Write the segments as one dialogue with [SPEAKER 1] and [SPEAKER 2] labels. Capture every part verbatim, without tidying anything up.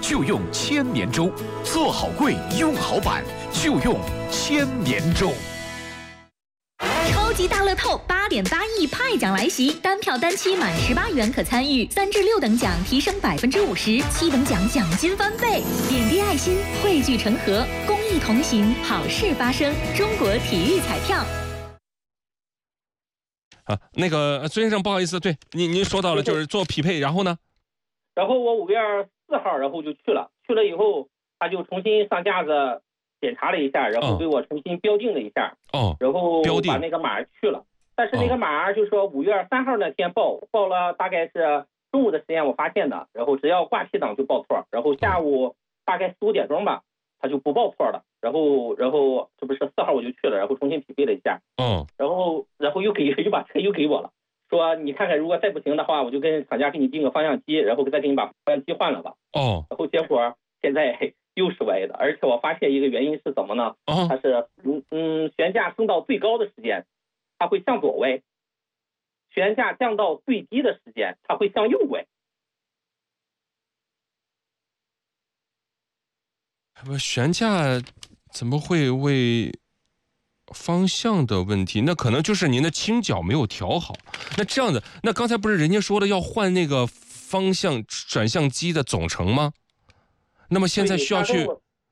[SPEAKER 1] 就用千年粥，做好柜，用好板，就用千年粥。
[SPEAKER 2] 超级大乐透八点八亿派奖来袭，单票单期满十八元可参与，三至六等奖提升百分之五十，七等奖奖金翻倍。点滴爱心，汇聚成河，公益同行，好事发生。中国体育彩票。
[SPEAKER 3] 啊，那个孙先生，不好意思，对您您说到了就是做匹配，然后呢？
[SPEAKER 4] 然后我五月四号，然后就去了，去了以后他就重新上架子检查了一下，然后给我重新标定了一下，
[SPEAKER 3] 哦，
[SPEAKER 4] 然后
[SPEAKER 3] 标定
[SPEAKER 4] 把那个码去了。但是那个码就说五月三号那天报，报了大概是中午的时间我发现的，然后只要挂 P 档就报错，然后下午大概四五点钟吧，他就不报错了。然后然后这不是四号我就去了，然后重新匹配了一下，
[SPEAKER 3] 嗯，
[SPEAKER 4] 然后然后又给又把车又给我了，说你看看如果再不行的话，我就跟厂家给你订个方向机，然后再给你把方向机换了吧。
[SPEAKER 3] 哦，
[SPEAKER 4] 然后结果现在又是歪的，而且我发现一个原因是什么呢？
[SPEAKER 3] 哦，
[SPEAKER 4] 它是嗯嗯悬架升到最高的时间，它会向左歪；悬架降到最低的时间，它会向右歪。
[SPEAKER 3] 悬架怎么会为方向的问题？那可能就是您的倾角没有调好。那这样的，那刚才不是人家说了要换那个方向转向机的总成吗？那么现在需要去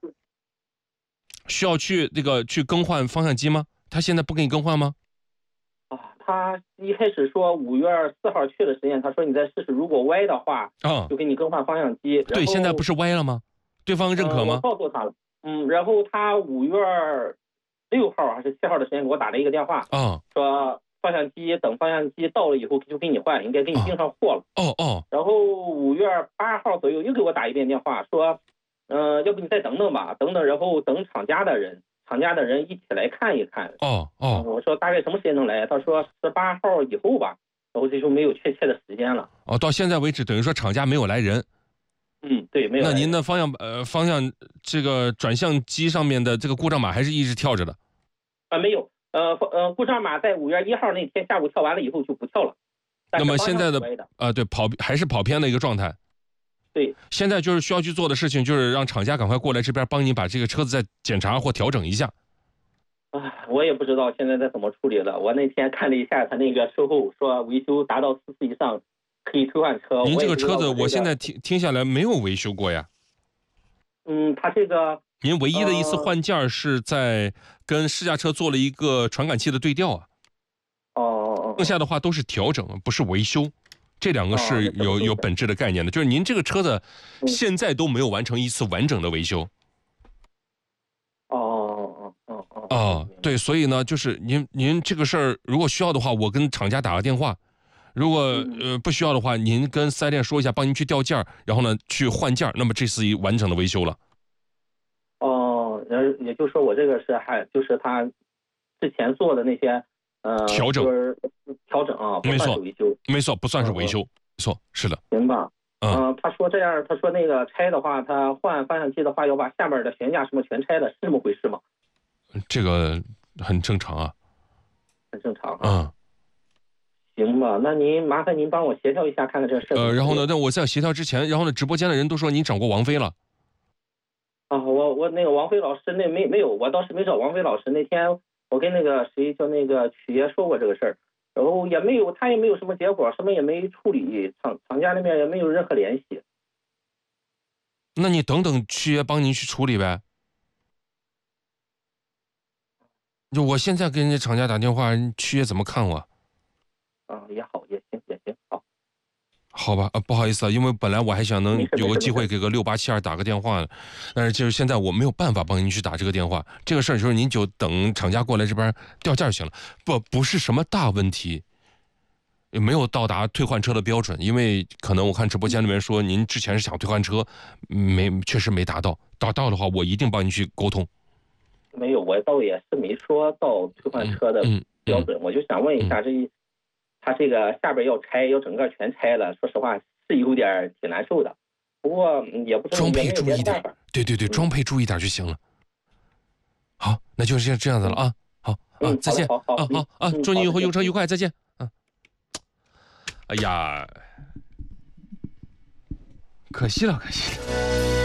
[SPEAKER 3] 需要去那个去更换方向机吗？他现在不给你更换吗？
[SPEAKER 4] 啊，他一开始说五月四号去的时间，他说你再试试，如果歪的话，
[SPEAKER 3] 啊，
[SPEAKER 4] 就给你更换方向机。
[SPEAKER 3] 对，现在不是歪了吗？对方认可吗？
[SPEAKER 4] 呃、我告诉他了，嗯，然后他五月六号还是七号的时间给我打了一个电话，
[SPEAKER 3] 啊，
[SPEAKER 4] 说方向机等方向机到了以后就给你换，应该给你订上货了。
[SPEAKER 3] 哦哦。
[SPEAKER 4] 然后五月八号左右又给我打一遍电话，说，呃，要不你再等等吧，等等，然后等厂家的人，厂家的人一起来看一看。
[SPEAKER 3] 哦哦。
[SPEAKER 4] 我说大概什么时间能来？他说十八号以后吧，然后这就没有确切的时间了。
[SPEAKER 3] 哦，到现在为止等于说厂家没有来人。
[SPEAKER 4] 嗯，对，没有。
[SPEAKER 3] 那您的方向呃方向这个转向机上面的这个故障码还是一直跳着的？
[SPEAKER 4] 啊，没有，呃呃，故障码在五月一号那天下午跳完了以后就不跳了。
[SPEAKER 3] 那么现在的呃对跑还是跑偏的一个状态。
[SPEAKER 4] 对，
[SPEAKER 3] 现在就是需要去做的事情就是让厂家赶快过来这边帮你把这个车子再检查或调整一下。
[SPEAKER 4] 啊，我也不知道现在在怎么处理了。我那天看了一下他那个售后，说维修达到四次以上可以退换车。
[SPEAKER 3] 您这个车子
[SPEAKER 4] 我
[SPEAKER 3] 我现在听听下来没有维修过呀？
[SPEAKER 4] 嗯，他这个
[SPEAKER 3] 您唯一的一次换件是在跟试驾车做了一个传感器的对调啊。
[SPEAKER 4] 哦哦。
[SPEAKER 3] 剩下的话都是调整，不是维修，这两个是有有本质的概念的。就是您这个车子现在都没有完成一次完整的维修。
[SPEAKER 4] 哦哦哦哦
[SPEAKER 3] 哦。啊，对，所以呢，就是您您这个事儿如果需要的话，我跟厂家打个电话。如果呃不需要的话，您跟四 S店说一下，帮您去调件，然后呢去换件，那么这是一完整的维修了。
[SPEAKER 4] 哦，也就是说我这个是还就是他之前做的那些呃
[SPEAKER 3] 调整，
[SPEAKER 4] 就是调整啊，
[SPEAKER 3] 没错，
[SPEAKER 4] 维修，
[SPEAKER 3] 没错，不算是维修，没错，是的。
[SPEAKER 4] 行吧，
[SPEAKER 3] 嗯、
[SPEAKER 4] 呃，他说这样，他说那个拆的话，他换方向机的话，要把下面的悬架什么全拆了，是这么回事吗？
[SPEAKER 3] 这个很正常啊，
[SPEAKER 4] 很正常啊。
[SPEAKER 3] 嗯。
[SPEAKER 4] 行吧，那您麻烦您帮我协调一下，看看这事。
[SPEAKER 3] 呃，然后呢，那我在协调之前，然后呢，直播间的人都说您找过王菲了。
[SPEAKER 4] 啊，我我那个王菲老师那没没有，我倒是没找王菲老师。那天我跟那个谁叫那个曲爷说过这个事儿，然后也没有，他也没有什么结果，什么也没处理，厂厂家那边也没有任何联系。
[SPEAKER 3] 那你等等曲爷帮您去处理呗。就我现在给人家厂家打电话，曲爷怎么看我？
[SPEAKER 4] 啊，也好，也行，也行，好。
[SPEAKER 3] 好吧，呃，不好意思啊，因为本来我还想能有个机会给个六八七二打个电话的，但是就是现在我没有办法帮您去打这个电话。这个事儿就是您就等厂家过来这边调件就行了，不不是什么大问题，也没有到达退换车的标准，因为可能我看直播间里面说您之前是想退换车，没确实没达到，达到的话我一定帮您去沟通。
[SPEAKER 4] 没有，我倒也是没说到退换车的标准，
[SPEAKER 3] 嗯嗯、
[SPEAKER 4] 我就想问一下这。嗯他这个下边要拆，要整个全拆了，说实话是有点挺难受的。不过也不是
[SPEAKER 3] 装配注意点，对对对，装配注意点就行了。好，那就是这样子了啊。好啊，再见。
[SPEAKER 4] 好好
[SPEAKER 3] 好啊，祝你以后用车愉快，再见。嗯。哎呀，可惜了，可惜了。